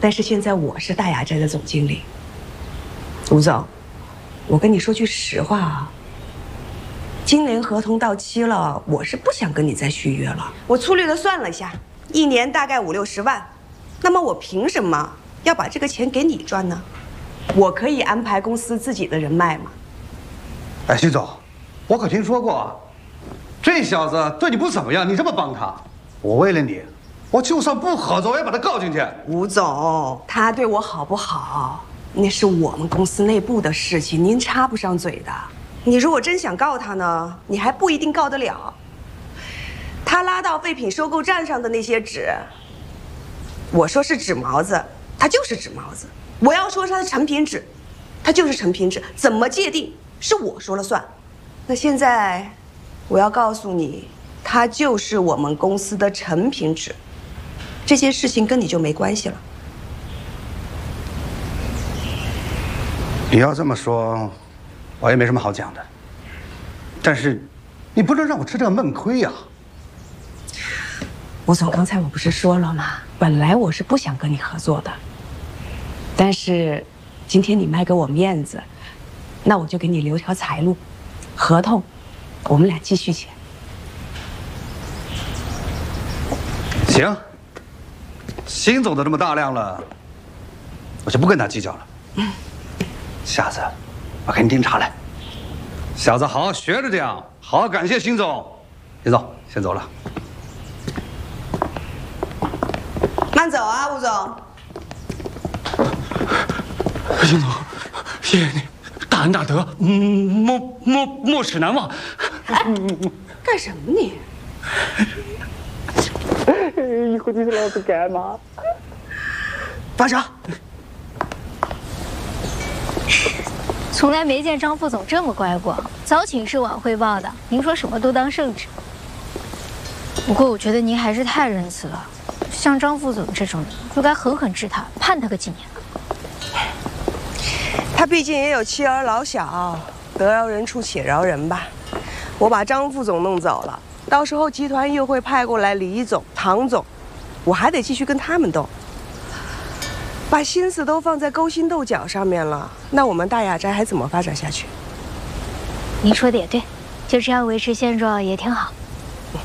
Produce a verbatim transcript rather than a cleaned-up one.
但是现在我是大雅斋的总经理。吴总，我跟你说句实话啊，今年合同到期了，我是不想跟你再续约了。我粗略的算了一下，一年大概五六十万，那么我凭什么要把这个钱给你赚呢？我可以安排公司自己的人脉嘛。 哎，徐总，我可听说过，这小子对你不怎么样，你这么帮他，我为了你，我就算不合作，我也把他告进去。 吴总，他对我好不好，那是我们公司内部的事情，您插不上嘴的。你如果真想告他呢，你还不一定告得了。他拉到废品收购站上的那些纸，我说是纸毛子，它就是纸毛子；我要说它是成品纸，它就是成品纸。怎么界定，是我说了算。那现在，我要告诉你，它就是我们公司的成品纸，这件事情跟你就没关系了。 你要这么说，我也没什么好讲的。但是，你不能让我吃这个闷亏呀。 吴总，刚才我不是说了吗？本来我是不想跟你合作的，但是今天你卖给我面子，那我就给你留条财路，合同我们俩继续签。 行，辛总都这么大量了，我就不跟他计较了。嗯，下次我给你订茶来。小子，好好学着点，好好感谢辛总。辛总，先走了。 慢走啊，吴总。 辛总，谢谢你，大恩大德，嗯，莫莫莫齿难忘。 哎，干什么你？ 以后你是老子干嘛？ 放手！ 从来没见张副总这么乖过，早请示晚汇报的，您说什么都当圣旨。不过我觉得您还是太仁慈了，像张副总这种人，就该狠狠治他，判他个几年。 他毕竟也有妻儿老小，得饶人处且饶人吧。我把张副总弄走了，到时候集团又会派过来李总、唐总，我还得继续跟他们斗。把心思都放在勾心斗角上面了，那我们大雅斋还怎么发展下去？ 您说的也对，就这样维持现状也挺好。